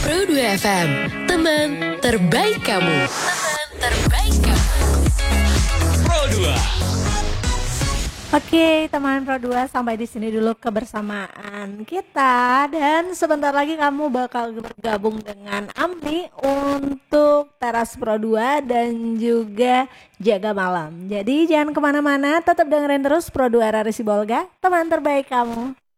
Pro 2 FM, teman terbaik kamu. Teman terbaik kamu. Pro 2. Oke, teman Pro 2, sampai di sini dulu kebersamaan kita dan sebentar lagi kamu bakal bergabung dengan Amni untuk Teras Pro 2 dan juga Jaga Malam. Jadi jangan kemana-mana, tetap dengerin terus Pro 2 Rari Sibolga, teman terbaik kamu.